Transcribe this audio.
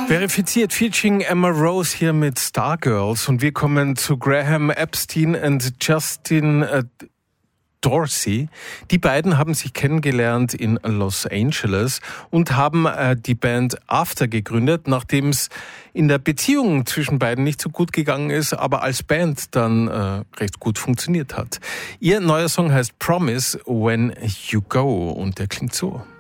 Verifiziert featuring Emma Rose hier mit Stargirls und wir kommen zu Graham Epstein und Justin Dorsey. Die beiden haben sich kennengelernt in Los Angeles und haben die Band After gegründet, nachdem es in der Beziehung zwischen beiden nicht so gut gegangen ist, aber als Band dann recht gut funktioniert hat. Ihr neuer Song heißt Promise When You Go und der klingt so.